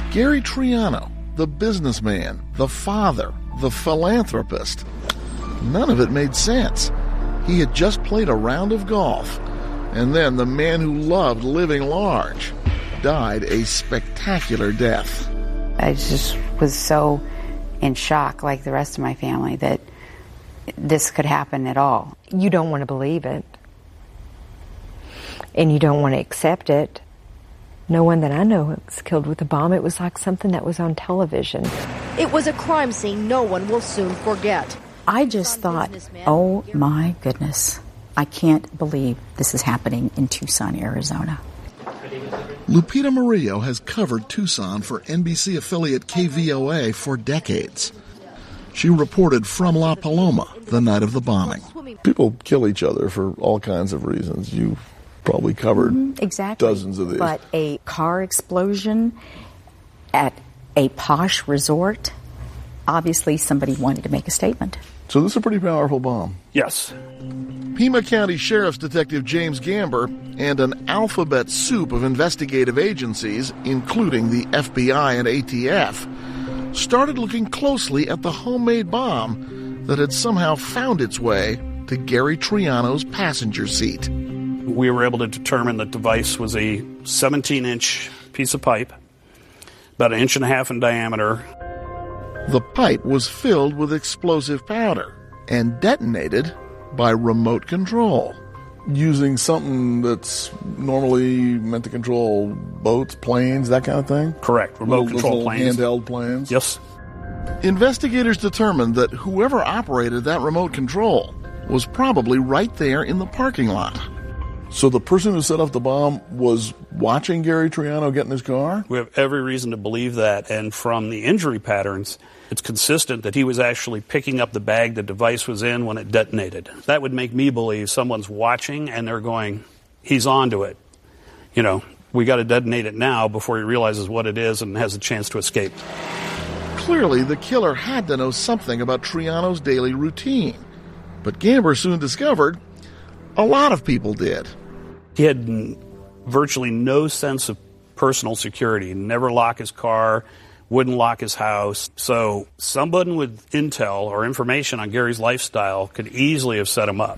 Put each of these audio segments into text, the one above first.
Gary Triano, the businessman, the father, the philanthropist. None of it made sense. He had just played a round of golf, and then the man who loved living large died a spectacular death. I just was so in shock, like the rest of my family, that this could happen at all. You don't want to believe it, and you don't want to accept it. No one that I know was killed with a bomb. It was like something that was on television. It was a crime scene no one will soon forget. I just thought, oh my goodness, I can't believe this is happening in Tucson, Arizona. Lupita Murillo has covered Tucson for NBC affiliate KVOA for decades. She reported from La Paloma the night of the bombing. People kill each other for all kinds of reasons. You probably covered dozens of these. But a car explosion at a posh resort, obviously somebody wanted to make a statement. So this is a pretty powerful bomb. Yes. Pima County Sheriff's Detective James Gamber and an alphabet soup of investigative agencies, including the FBI and ATF, started looking closely at the homemade bomb that had somehow found its way to Gary Triano's passenger seat. We were able to determine the device was a 17-inch piece of pipe, about 1.5 inches in diameter. The pipe was filled with explosive powder and detonated by remote control, using something that's normally meant to control boats, planes, that kind of thing? Correct. Remote control planes. Handheld planes? Yes. Investigators determined that whoever operated that remote control was probably right there in the parking lot. So the person who set off the bomb was watching Gary Triano get in his car? We have every reason to believe that, and from the injury patterns, it's consistent that he was actually picking up the bag the device was in when it detonated. That would make me believe someone's watching and they're going, he's onto it. You know, we got to detonate it now before he realizes what it is and has a chance to escape. Clearly, the killer had to know something about Triano's daily routine. But Gamber soon discovered a lot of people did. He had virtually no sense of personal security, never lock his car, wouldn't lock his house. So someone with intel or information on Gary's lifestyle could easily have set him up.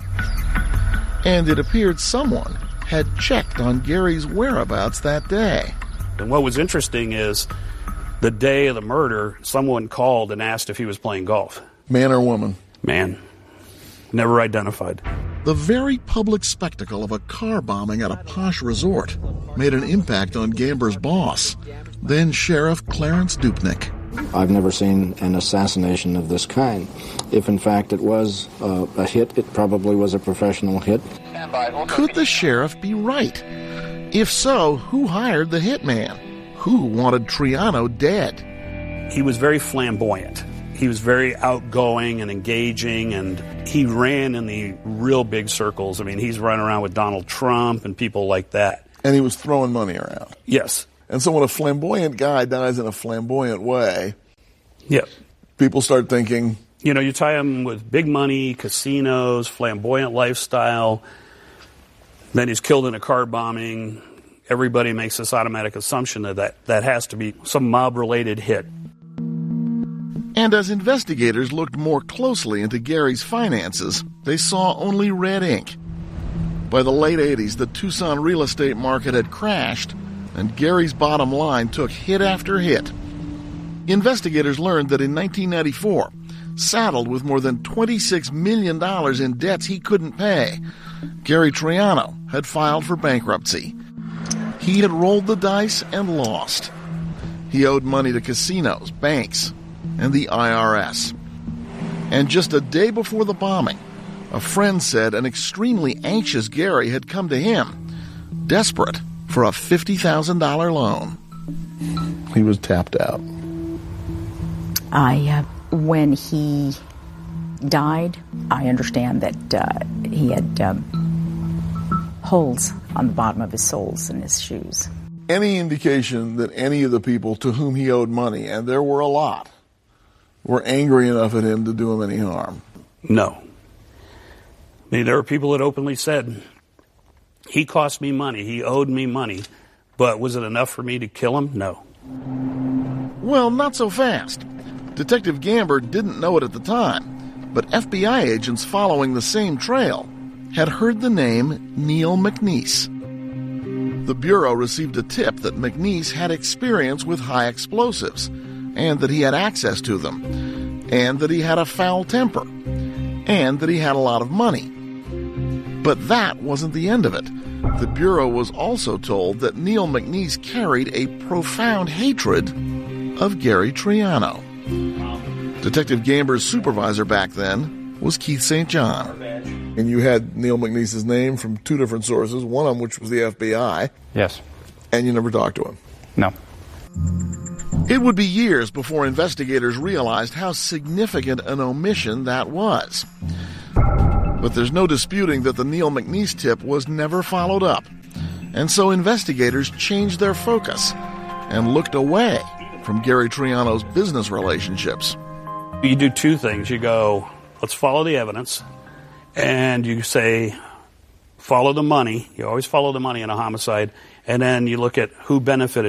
And it appeared someone had checked on Gary's whereabouts that day. And what was interesting is the day of the murder, someone called and asked if he was playing golf. Man or woman? Man. Never identified. The very public spectacle of a car bombing at a posh resort made an impact on Gamber's boss, then Sheriff Clarence Dupnick. I've never seen an assassination of this kind. If in fact it was a hit, it probably was a professional hit. Could the sheriff be right? If so, who hired the hitman? Who wanted Triano dead? He was very flamboyant. He was very outgoing and engaging, and he ran in the real big circles. I mean, he's running around with Donald Trump and people like that. And he was throwing money around. Yes. And so when a flamboyant guy dies in a flamboyant way, yep, people start thinking... You know, you tie him with big money, casinos, flamboyant lifestyle, then he's killed in a car bombing. Everybody makes this automatic assumption that has to be some mob-related hit. And as investigators looked more closely into Gary's finances, they saw only red ink. By the late 80s, the Tucson real estate market had crashed, and Gary's bottom line took hit after hit. Investigators learned that in 1994, saddled with more than $26 million in debts he couldn't pay, Gary Triano had filed for bankruptcy. He had rolled the dice and lost. He owed money to casinos, banks, and the IRS. And just a day before the bombing, a friend said an extremely anxious Gary had come to him, desperate for a $50,000 loan. He was tapped out. When he died, I understand that he had holes on the bottom of his soles in his shoes. Any indication that any of the people to whom he owed money, and there were a lot, were angry enough at him to do him any harm? No. I mean, there were people that openly said, he cost me money, he owed me money, but was it enough for me to kill him? No. Well, not so fast. Detective Gamber didn't know it at the time, but FBI agents following the same trail had heard the name Neil McNeese. The Bureau received a tip that McNeese had experience with high explosives, and that he had access to them, and that he had a foul temper, and that he had a lot of money. But that wasn't the end of it. The Bureau was also told that Neil McNeese carried a profound hatred of Gary Triano. Detective Gamber's supervisor back then was Keith St. John. And you had Neil McNeese's name from two different sources, one of which was the FBI. Yes. And you never talked to him? No. It would be years before investigators realized how significant an omission that was. But there's no disputing that the Neil McNeese tip was never followed up. And so investigators changed their focus and looked away from Gary Triano's business relationships. You do two things. You go, let's follow the evidence, and you say, follow the money. You always follow the money in a homicide, and then you look at who benefited